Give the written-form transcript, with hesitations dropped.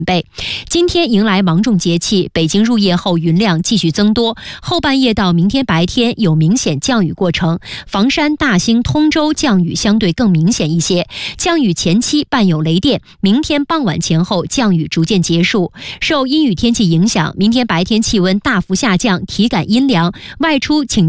备。今天迎来芒种节气，北京入夜后云量继续增多，后半夜到明天白天有明显降雨过程，房山、大兴、通州降雨相对更明显一些，降雨前期伴有雷电，明天傍晚前后降雨逐渐结束。受阴雨天气影响，明天白天气温大幅下降，体感阴凉，外出请